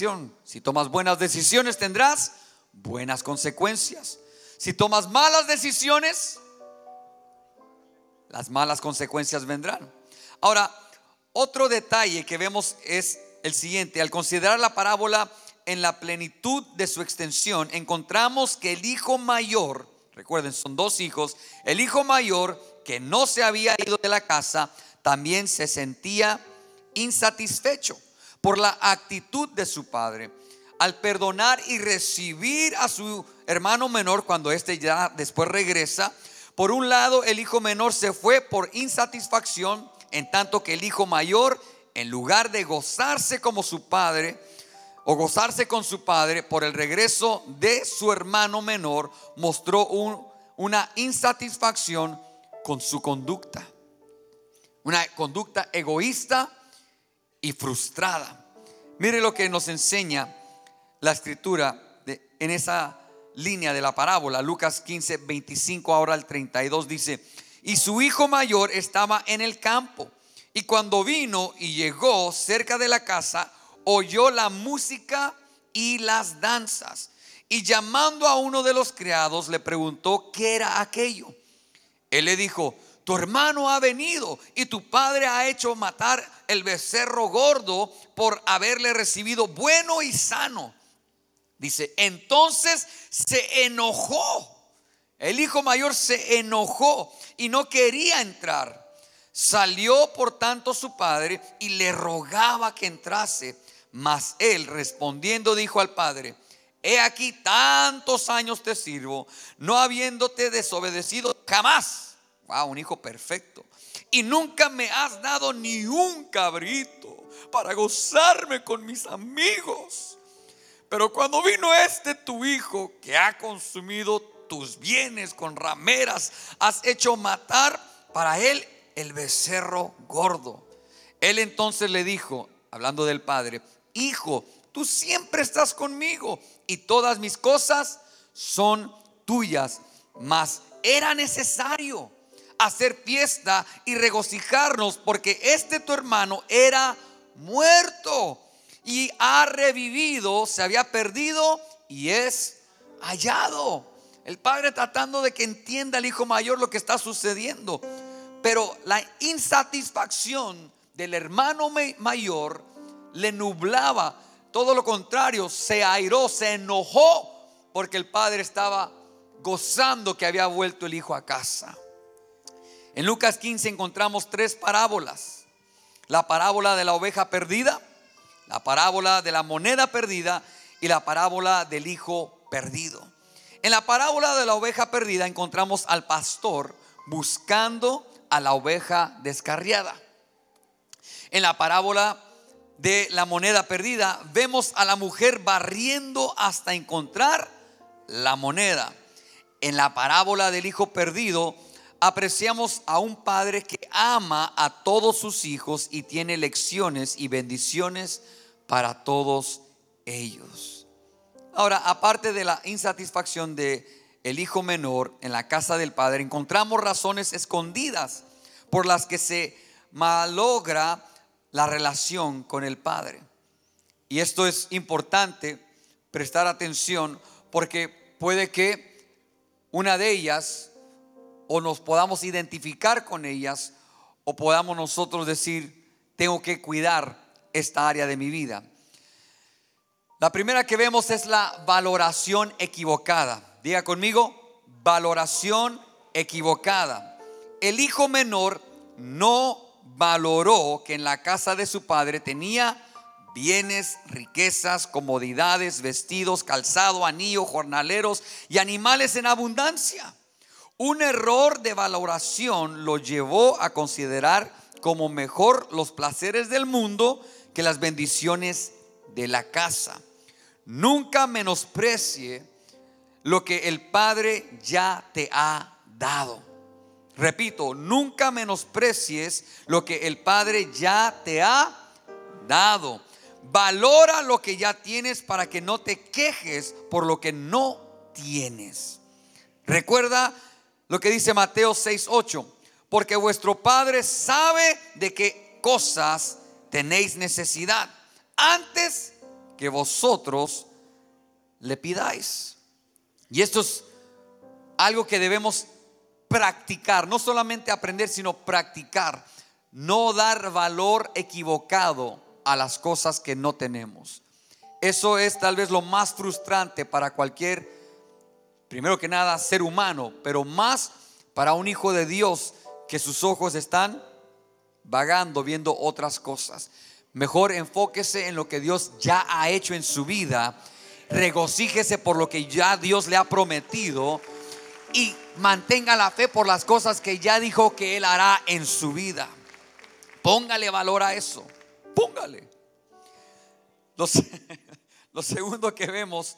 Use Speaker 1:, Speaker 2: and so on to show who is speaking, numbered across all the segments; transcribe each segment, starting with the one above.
Speaker 1: lección. Si tomas buenas decisiones tendrás buenas consecuencias. Si tomas malas decisiones, las malas consecuencias vendrán. Ahora, otro detalle que vemos es el siguiente. Al considerar la parábola en la plenitud de su extensión, encontramos que el hijo mayor, recuerden, son dos hijos, el hijo mayor que no se había ido de la casa, también se sentía insatisfecho por la actitud de su padre. Al perdonar y recibir a su hermano menor cuando éste ya después regresa, por un lado el hijo menor se fue por insatisfacción, en tanto que el hijo mayor, en lugar de gozarse como su padre o gozarse con su padre por el regreso de su hermano menor, mostró una insatisfacción con su conducta, una conducta egoísta y frustrada. Mire lo que nos enseña la escritura en esa línea de la parábola. Lucas 15, 25 ahora al 32 dice: y su hijo mayor estaba en el campo, y cuando vino y llegó cerca de la casa, oyó la música y las danzas, y llamando a uno de los criados le preguntó qué era aquello. Él le dijo: tu hermano ha venido y tu padre ha hecho matar el becerro gordo por haberle recibido bueno y sano. Dice, entonces se enojó. El hijo mayor se enojó y no quería entrar. Salió por tanto su padre y le rogaba que entrase. Mas él respondiendo dijo al padre: he aquí tantos años te sirvo, no habiéndote desobedecido jamás. Wow, un hijo perfecto. Y nunca me has dado ni un cabrito para gozarme con mis amigos. Pero cuando vino tu hijo, que ha consumido tus bienes con rameras, has hecho matar para él el becerro gordo. Él entonces le dijo, hablando del padre: hijo, tú siempre estás conmigo y todas mis cosas son tuyas. Mas era necesario hacer fiesta y regocijarnos, porque tu hermano era muerto y ha revivido, se había perdido y es hallado. El padre tratando de que entienda el hijo mayor lo que está sucediendo, pero la insatisfacción del hermano mayor le nublaba. Todo lo contrario, se airó, se enojó porque el padre estaba gozando que había vuelto el hijo a casa. En Lucas 15 encontramos tres parábolas: la parábola de la oveja perdida, la parábola de la moneda perdida y la parábola del hijo perdido. En la parábola de la oveja perdida encontramos al pastor buscando a la oveja descarriada. En la parábola de la moneda perdida vemos a la mujer barriendo hasta encontrar la moneda. En la parábola del hijo perdido apreciamos a un padre que ama a todos sus hijos y tiene lecciones y bendiciones para todos ellos. Ahora, aparte de la insatisfacción de el hijo menor en la casa del padre, encontramos razones escondidas por las que se malogra la relación con el padre. Y esto es importante prestar atención, porque puede que una de ellas o nos podamos identificar con ellas, o podamos nosotros decir: tengo que cuidar esta área de mi vida. La primera que vemos es la valoración equivocada. Diga conmigo: valoración equivocada. El hijo menor no valoró que en la casa de su padre tenía bienes, riquezas, comodidades, vestidos, calzado, anillo, jornaleros y animales en abundancia. Un error de valoración lo llevó a considerar como mejor los placeres del mundo que las bendiciones de la casa. Nunca menosprecie lo que el Padre ya te ha dado. Repito, nunca menosprecies lo que el Padre ya te ha dado. Valora lo que ya tienes para que no te quejes por lo que no tienes. Recuerda lo que dice Mateo 6:8: porque vuestro Padre sabe de qué cosas tenéis necesidad antes que vosotros le pidáis. Y esto es algo que debemos practicar, no solamente aprender, sino practicar. No dar valor equivocado a las cosas que no tenemos. Eso es tal vez lo más frustrante para cualquier, primero que nada, ser humano, pero más para un hijo de Dios que sus ojos están vagando, viendo otras cosas. Mejor enfóquese en lo que Dios ya ha hecho en su vida. Regocíjese por lo que ya Dios le ha prometido y mantenga la fe por las cosas que ya dijo que Él hará en su vida. Póngale valor a eso. Póngale. Lo segundo que vemos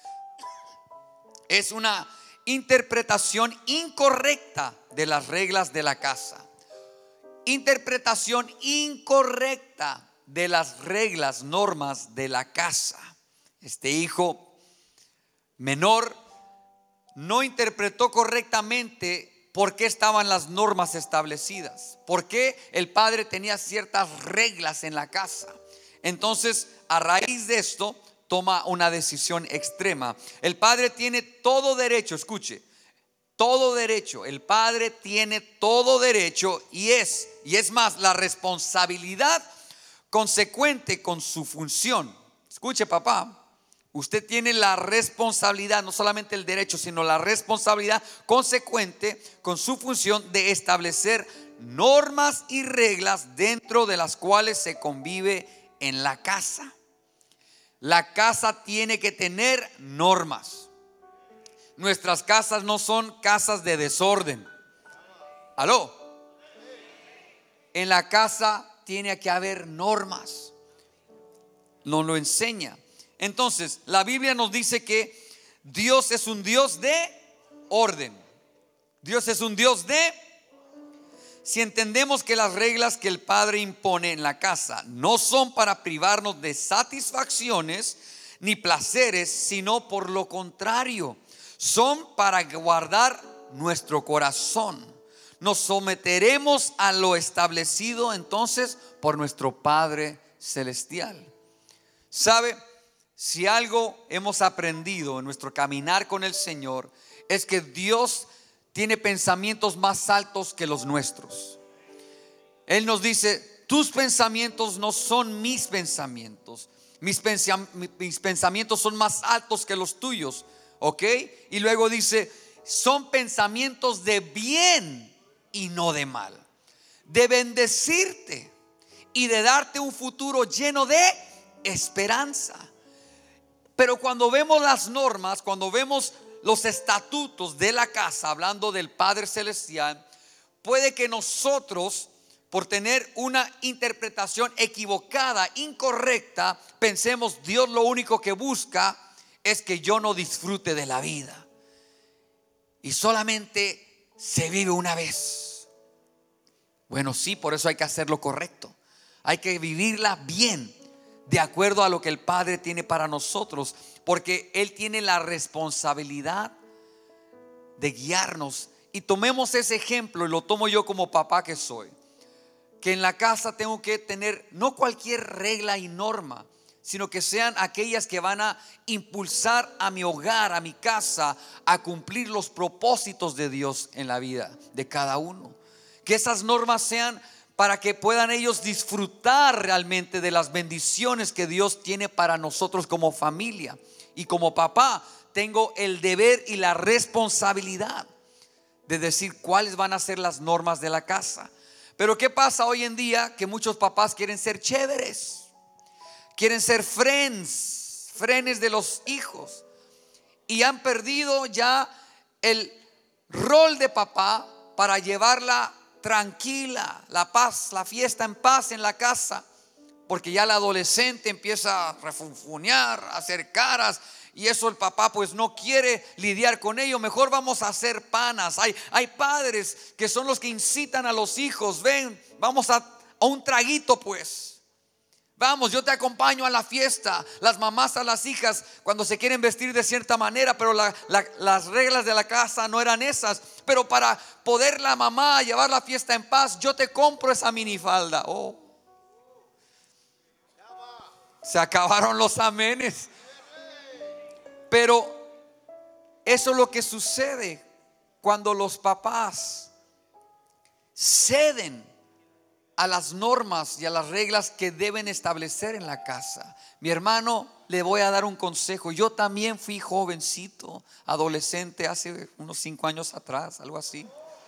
Speaker 1: es una interpretación incorrecta de las reglas de la casa. Interpretación incorrecta de las reglas, normas de la casa. Este hijo menor no interpretó correctamente por qué estaban las normas establecidas, por qué el padre tenía ciertas reglas en la casa. Entonces, a raíz de esto, toma una decisión extrema. El padre tiene todo derecho, escuche, todo derecho. El padre tiene todo derecho y es más, la responsabilidad consecuente con su función. Escuche, papá, usted tiene la responsabilidad, no solamente el derecho, sino la responsabilidad consecuente con su función de establecer normas y reglas dentro de las cuales se convive en la casa. La casa tiene que tener normas. Nuestras casas no son casas de desorden. ¿Aló? En la casa tiene que haber normas. Nos lo enseña. Entonces, la Biblia nos dice que Dios es un Dios de orden. Dios es un Dios de... Si entendemos que las reglas que el Padre impone en la casa no son para privarnos de satisfacciones ni placeres, sino por lo contrario, son para guardar nuestro corazón. Nos someteremos a lo establecido entonces por nuestro Padre Celestial. ¿Sabe? Si algo hemos aprendido en nuestro caminar con el Señor, es que Dios tiene pensamientos más altos que los nuestros. Él nos dice: tus pensamientos no son mis pensamientos. Mis pensamientos son más altos que los tuyos. ¿Ok? Y luego dice: son pensamientos de bien y no de mal, de bendecirte y de darte un futuro lleno de esperanza. Pero cuando vemos las normas, cuando vemos los estatutos de la casa, hablando del Padre Celestial, puede que nosotros, por tener una interpretación equivocada, incorrecta, pensemos: Dios lo único que busca es que yo no disfrute de la vida, y solamente se vive una vez. Bueno, sí, por eso hay que hacer lo correcto. Hay que vivirla bien, de acuerdo a lo que el Padre tiene para nosotros, porque Él tiene la responsabilidad de guiarnos. Y tomemos ese ejemplo, y lo tomo yo como papá que soy, que en la casa tengo que tener no cualquier regla y norma, sino que sean aquellas que van a impulsar a mi hogar, a mi casa, a cumplir los propósitos de Dios en la vida de cada uno. Que esas normas sean para que puedan ellos disfrutar realmente de las bendiciones que Dios tiene para nosotros como familia. Y como papá tengo el deber y la responsabilidad de decir cuáles van a ser las normas de la casa. Pero ¿qué pasa hoy en día? Que muchos papás quieren ser chéveres, quieren ser frenes de los hijos, y han perdido ya el rol de papá para llevarla tranquila, la paz, la fiesta en paz en la casa. Porque ya el adolescente empieza a refunfuñar, a hacer caras, y eso el papá pues no quiere lidiar con ello. Mejor vamos a hacer panas. Hay padres que son los que incitan a los hijos: ven, vamos a un traguito pues. Vamos, yo te acompaño a la fiesta. Las mamás a las hijas cuando se quieren vestir de cierta manera, pero las reglas de la casa no eran esas. Pero para poder la mamá llevar la fiesta en paz, yo te compro esa minifalda. Se acabaron los amenes. Pero eso es lo que sucede cuando los papás ceden a las normas y a las reglas que deben establecer en la casa. Mi hermano, le voy a dar un consejo. Yo también fui jovencito, adolescente, hace unos 5 años atrás, algo así.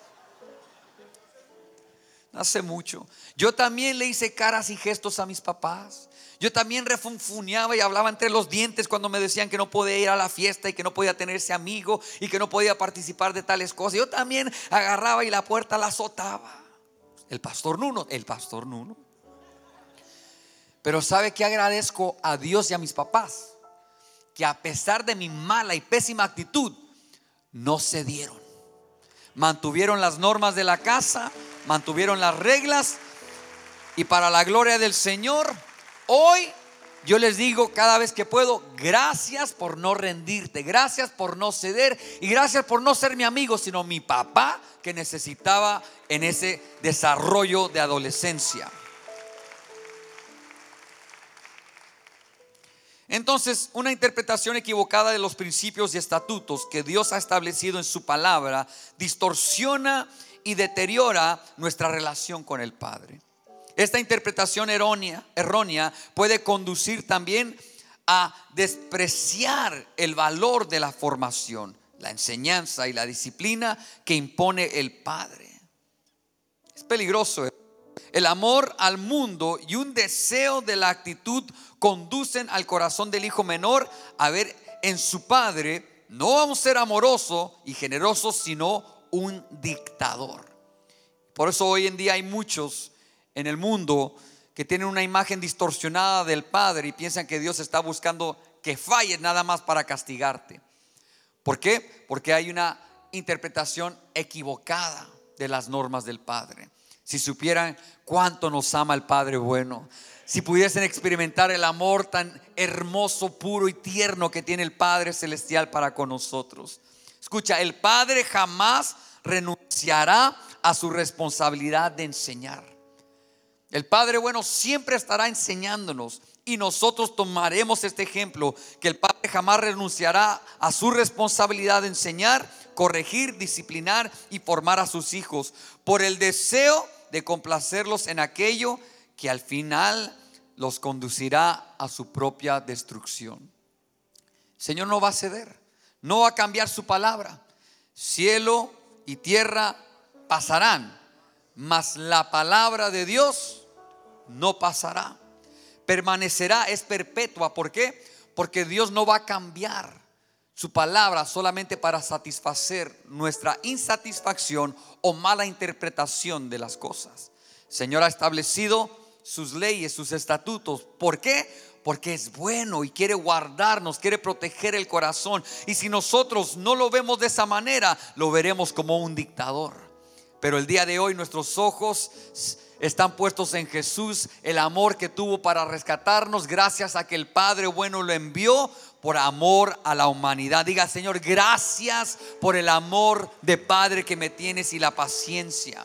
Speaker 1: Hace mucho. Yo también le hice caras y gestos a mis papás. Yo también refunfuñaba y hablaba entre los dientes cuando me decían que no podía ir a la fiesta y que no podía tener ese amigo y que no podía participar de tales cosas. Yo también agarraba y la puerta la azotaba. El pastor Nuno. Pero ¿sabe qué? Agradezco a Dios y a mis papás, que a pesar de mi mala y pésima actitud, no cedieron. Mantuvieron las normas de la casa, mantuvieron las reglas, y para la gloria del Señor, hoy yo les digo cada vez que puedo: gracias por no rendirte, gracias por no ceder, y gracias por no ser mi amigo, sino mi papá, que necesitaba en ese desarrollo de adolescencia. Entonces, una interpretación equivocada de los principios y estatutos que Dios ha establecido en su palabra distorsiona y deteriora nuestra relación con el Padre. Esta interpretación errónea puede conducir también a despreciar el valor de la formación, la enseñanza y la disciplina que impone el Padre. Es peligroso. El amor al mundo y un deseo de la actitud conducen al corazón del hijo menor a ver en su padre no a un ser amoroso y generoso, sino un dictador. Por eso hoy en día hay muchos en el mundo que tienen una imagen distorsionada del Padre y piensan que Dios está buscando que falles nada más para castigarte. ¿Por qué? Porque hay una interpretación equivocada de las normas del Padre. Si supieran cuánto nos ama el Padre bueno, si pudiesen experimentar el amor tan hermoso, puro y tierno que tiene el Padre celestial para con nosotros. Escucha, el Padre jamás renunciará a su responsabilidad de enseñar. El Padre bueno siempre estará enseñándonos, y nosotros tomaremos este ejemplo, que el Padre jamás renunciará a su responsabilidad de enseñar, corregir, disciplinar y formar a sus hijos, por el deseo de complacerlos en aquello que al final los conducirá a su propia destrucción. El Señor no va a ceder, no va a cambiar su palabra. Cielo y tierra pasarán, mas la palabra de Dios no pasará. Permanecerá, es perpetua. ¿Por qué? Porque Dios no va a cambiar su palabra solamente para satisfacer nuestra insatisfacción o mala interpretación de las cosas. El Señor ha establecido sus leyes, sus estatutos. ¿Por qué? Porque es bueno y quiere guardarnos, quiere proteger el corazón. Y si nosotros no lo vemos de esa manera, lo veremos como un dictador. Pero el día de hoy nuestros ojos están puestos en Jesús, el amor que tuvo para rescatarnos, gracias a que el Padre bueno lo envió por amor a la humanidad. Diga: Señor, gracias por el amor de Padre que me tienes y la paciencia.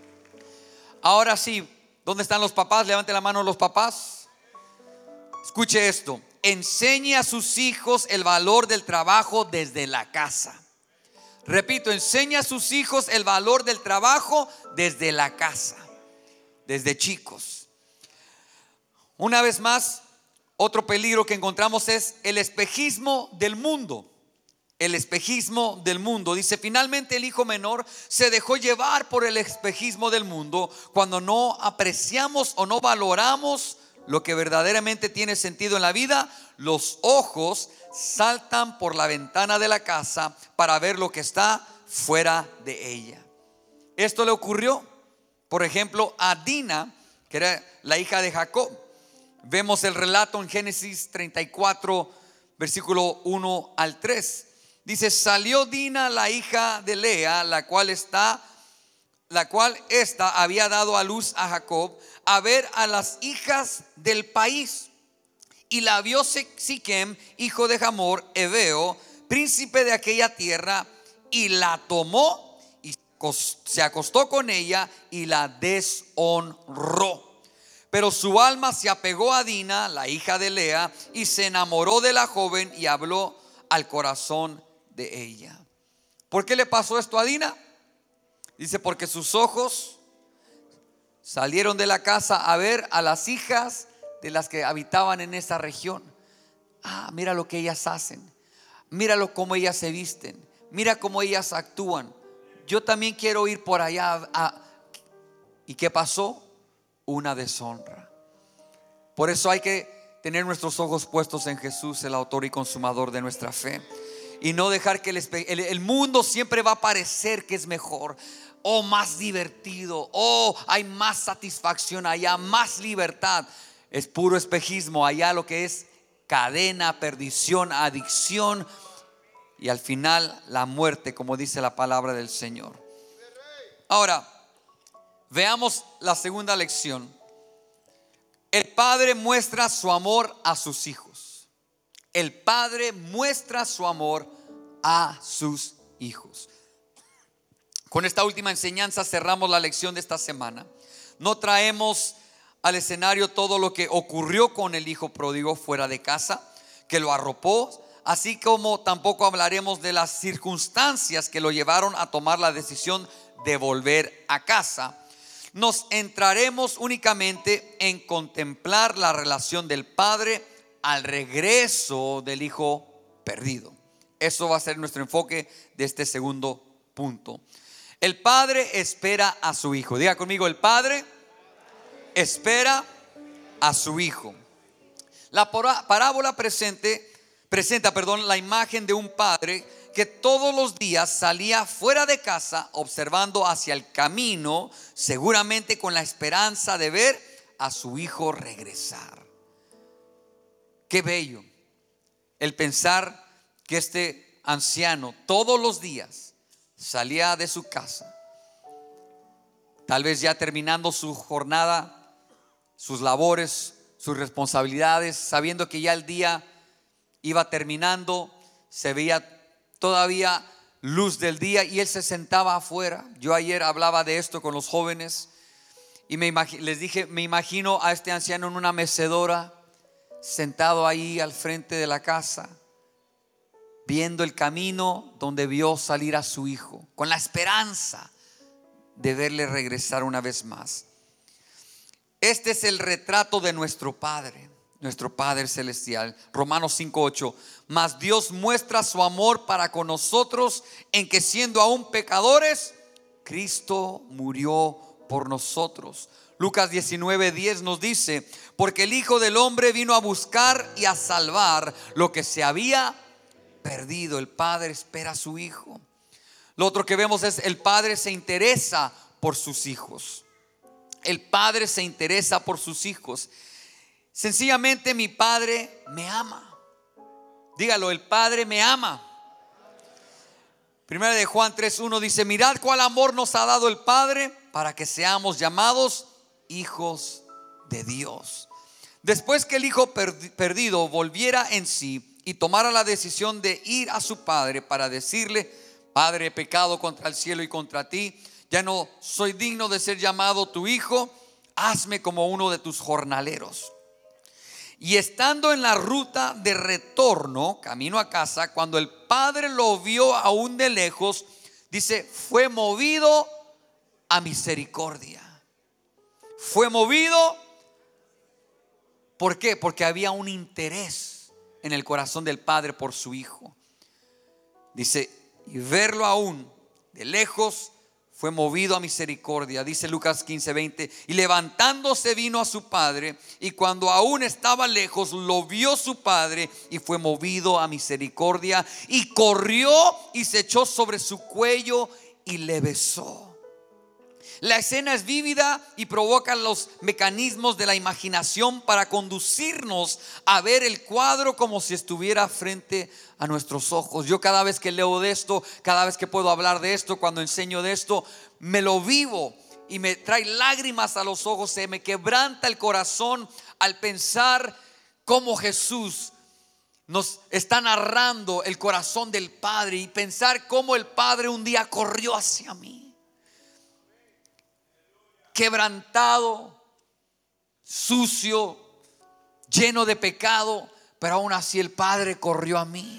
Speaker 1: Ahora sí, ¿dónde están los papás? Levante la mano los papás. Escuche esto: enseñe a sus hijos el valor del trabajo desde la casa. Repito, enseña a sus hijos el valor del trabajo desde la casa, desde chicos. Una vez más, otro peligro que encontramos es el espejismo del mundo. El espejismo del mundo. Dice: finalmente el hijo menor se dejó llevar por el espejismo del mundo cuando no apreciamos o no valoramos lo que verdaderamente tiene sentido en la vida. Los ojos saltan por la ventana de la casa para ver lo que está fuera de ella. Esto le ocurrió, por ejemplo, a Dina, que era la hija de Jacob. Vemos el relato en Génesis 34, versículo 1 al 3. Dice: salió Dina, la hija de Lea, la cual esta había dado a luz a Jacob, a ver a las hijas del país. Y la vio Siquem, hijo de Hamor, heveo, príncipe de aquella tierra, y la tomó y se acostó con ella y la deshonró. Pero su alma se apegó a Dina, la hija de Lea, y se enamoró de la joven y habló al corazón de ella. ¿Por qué le pasó esto a Dina? Dice, porque sus ojos salieron de la casa a ver a las hijas de las que habitaban en esa región. Mira lo que ellas hacen, míralo cómo ellas se visten, mira cómo ellas actúan. Yo también quiero ir por allá. ¿Y qué pasó? Una deshonra. Por eso hay que tener nuestros ojos puestos en Jesús, el autor y consumador de nuestra fe, y no dejar que el mundo siempre va a parecer que es mejor, o más divertido, o hay más satisfacción allá, más libertad. Es puro espejismo. Allá lo que es cadena, perdición, adicción y al final la muerte, como dice la palabra del Señor. Ahora, veamos la segunda lección. El padre muestra su amor a sus hijos. El padre muestra su amor a sus hijos. Con esta última enseñanza cerramos la lección de esta semana. No traemos al escenario todo lo que ocurrió con el hijo pródigo fuera de casa, que lo arropó, así como tampoco hablaremos de las circunstancias que lo llevaron a tomar la decisión de volver a casa. Nos entraremos únicamente en contemplar la relación del padre al regreso del hijo perdido. Eso va a ser nuestro enfoque de este segundo punto. El padre espera a su hijo. Diga conmigo, el padre espera a su hijo. La parábola presenta la imagen de un padre que todos los días salía fuera de casa observando hacia el camino, seguramente con la esperanza de ver a su hijo regresar. Qué bello el pensar que este anciano todos los días salía de su casa, tal vez ya terminando su jornada, sus labores, sus responsabilidades, sabiendo que ya el día iba terminando, se veía todavía luz del día y él se sentaba afuera. Yo ayer hablaba de esto con los jóvenes y les dije, me imagino a este anciano en una mecedora, sentado ahí al frente de la casa, viendo el camino donde vio salir a su hijo, con la esperanza de verle regresar una vez más. Este es el retrato de nuestro Padre celestial. Romanos 5:8. Mas Dios muestra su amor para con nosotros en que siendo aún pecadores, Cristo murió por nosotros. Lucas 19:10 nos dice, porque el Hijo del Hombre vino a buscar y a salvar lo que se había perdido. El padre espera a su hijo. Lo otro que vemos es el padre se interesa por sus hijos. El padre se interesa por sus hijos. Sencillamente mi padre me ama. Dígalo, el padre me ama. Primera de Juan 3:1 dice, mirad cuál amor nos ha dado el Padre para que seamos llamados hijos de Dios. Después que el hijo perdido volviera en sí y tomara la decisión de ir a su padre para decirle, Padre, he pecado contra el cielo y contra ti, ya no soy digno de ser llamado tu hijo, hazme como uno de tus jornaleros. Y estando en la ruta de retorno, camino a casa, cuando el padre lo vio aún de lejos, dice, fue movido a misericordia. Fue movido, ¿por qué? Porque había un interés en el corazón del padre por su hijo. Dice, y verlo aún de lejos, fue movido a misericordia. Dice Lucas 15:20, y levantándose vino a su padre, y cuando aún estaba lejos, lo vio su padre, y fue movido a misericordia, y corrió y se echó sobre su cuello y le besó. La escena es vívida y provoca los mecanismos de la imaginación para conducirnos a ver el cuadro como si estuviera frente a nuestros ojos. Yo cada vez que leo de esto, cada vez que puedo hablar de esto, cuando enseño de esto, me lo vivo y me trae lágrimas a los ojos. Se me quebranta el corazón al pensar cómo Jesús nos está narrando el corazón del Padre y pensar cómo el Padre un día corrió hacia mí, quebrantado, sucio, lleno de pecado, pero aún así el Padre corrió a mí.